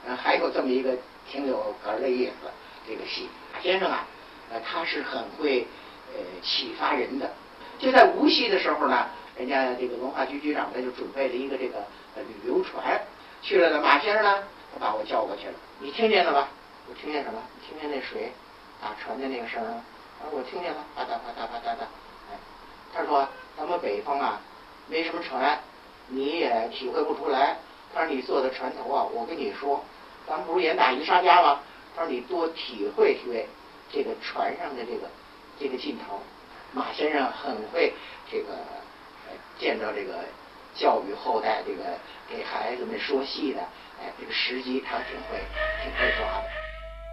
还有这么一个挺有哏的意思，这个戏马先生啊，他是很会启发人的。就在无锡的时候呢，人家这个文化局局长呢就准备了一个这个旅游船，去了呢，马先生呢，他把我叫过去了，你听见了吧？我听见什么？听见那水打船的那个声啊？我听见了，啪嗒啪嗒啪嗒的。哎，他说咱们北方啊，没什么船，你也体会不出来。他说你坐在船头啊，我跟你说，咱们不是演打渔杀家吗？他说你多体会体会这个船上的这个劲头。马先生很会这个见到这个教育后代，这个给孩子们说戏的，这个时机他挺会抓的。